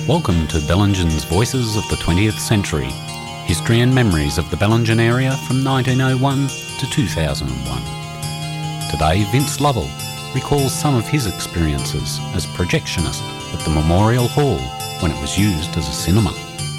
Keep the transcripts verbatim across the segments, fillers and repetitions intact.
Welcome to Bellingen's Voices of the twentieth Century, history and memories of the Bellingen area from nineteen oh one to two thousand one. Today, Vince Lovell recalls some of his experiences as projectionist at the Memorial Hall when it was used as a cinema.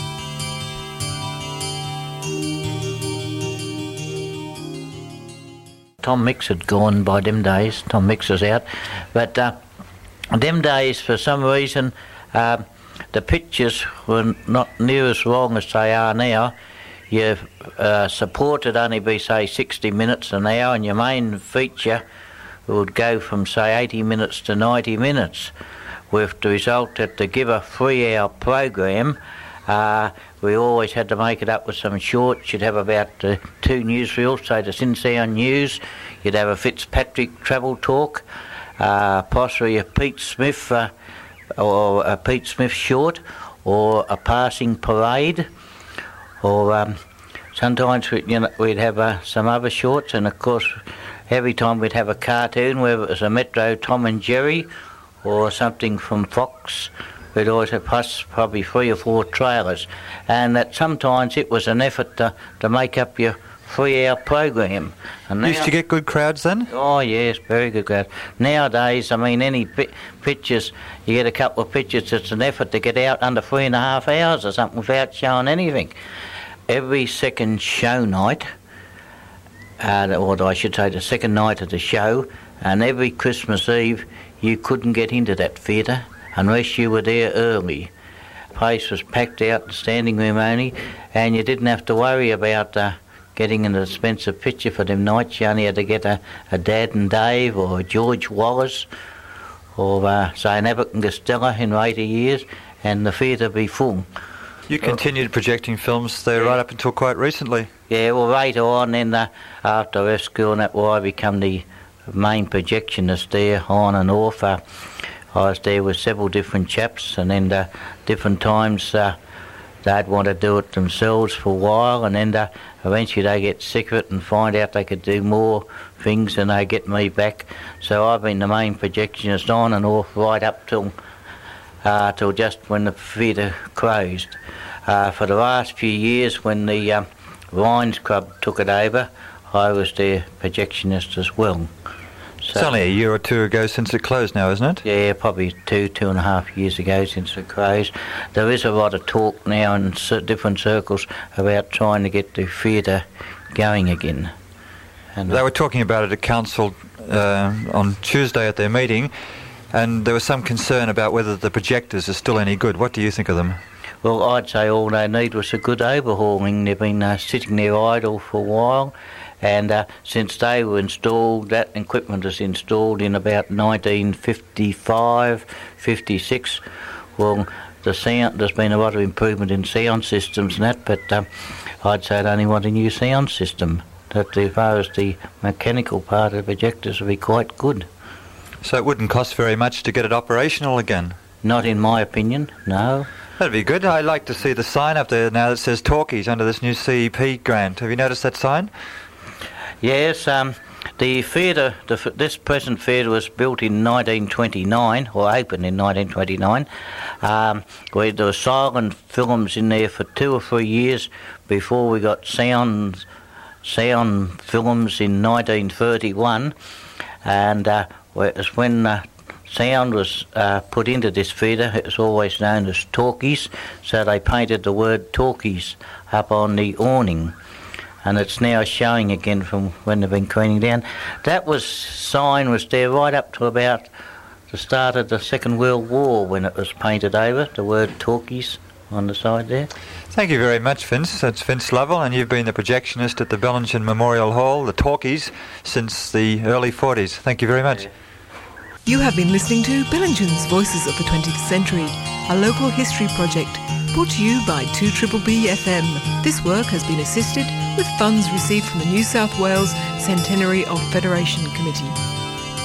Tom Mix had gone by them days. Tom Mix was out. But uh, them days, for some reason, uh, the pictures were not near as long as they are now. Your uh, support would only be, say, sixty minutes an hour, and your main feature would go from, say, eighty minutes to ninety minutes, with the result that to give a three-hour program, uh, we always had to make it up with some shorts. You'd have about uh, two newsreels, say the Sinsound News. You'd have a Fitzpatrick travel talk, uh, possibly a Pete Smith uh, or a Pete Smith short, or a passing parade, or um, sometimes we, you know, we'd have uh, some other shorts, and of course every time we'd have a cartoon, whether it was a Metro Tom and Jerry or something from Fox. We'd always have plus probably three or four trailers, and that sometimes it was an effort to, to make up your three-hour program. And now, used to get good crowds then? Oh yes, very good crowd. Nowadays, I mean, any pi- pictures, you get a couple of pictures, it's an effort to get out under three and a half hours or something without showing anything. Every second show night, uh, or I should say the second night of the show, and every Christmas Eve, you couldn't get into that theatre unless you were there early. The place was packed out, the standing room only, and you didn't have to worry about uh, getting an expensive picture for them nights. You only had to get a, a Dad and Dave or a George Wallace or uh, say an Abbott and Costello in later years, and the theatre be full. You continued projecting films there, yeah, right up until quite recently. Yeah, well later on then uh, after I left school and that, well, I become the main projectionist there on and off. Uh, I was there with several different chaps, and then uh, different times uh, they'd want to do it themselves for a while, and then uh, eventually they get sick of it and find out they could do more things, and they get me back. So I've been the main projectionist on and off right up till uh, till just when the theatre closed. Uh, for the last few years, when the um, Lions Club took it over, I was their projectionist as well. So, it's only a year or two ago since it closed now, isn't it? Yeah, probably two, two and a half years ago since it closed. There is a lot of talk now in different circles about trying to get the theatre going again. And they were talking about it at council uh, on Tuesday at their meeting, and there was some concern about whether the projectors are still any good. What do you think of them? Well, I'd say all they need was a good overhauling. They've been uh, sitting there idle for a while. And uh, since they were installed, that equipment was installed in about nineteen fifty-five, fifty-six. Well, the sound, there's been a lot of improvement in sound systems and that, but um, I'd say it only want a new sound system. That as far as the mechanical part of the projectors would be quite good. So it wouldn't cost very much to get it operational again? Not in my opinion, no. That'd be good. I'd like to see the sign up there now that says Talkies under this new C E P grant. Have you noticed that sign? Yes, um, the theatre, the, this present theatre was built in nineteen twenty-nine, or opened in nineteen twenty-nine. Um, where there were silent films in there for two or three years before we got sound, sound films in nineteen thirty-one. And uh, it was when uh, sound was uh, put into this theatre, it was always known as Talkies, so they painted the word Talkies up on the awning. And it's now showing again from when they've been cleaning down. That was sign was there right up to about the start of the Second World War when it was painted over, the word Talkies on the side there. Thank you very much, Vince. That's Vince Lovell, and you've been the projectionist at the Bellingen Memorial Hall, the Talkies, since the early forties. Thank you very much. Yeah. You have been listening to Bellingen's Voices of the twentieth Century, a local history project brought to you by two B B B F M. This work has been assisted with funds received from the New South Wales Centenary of Federation Committee.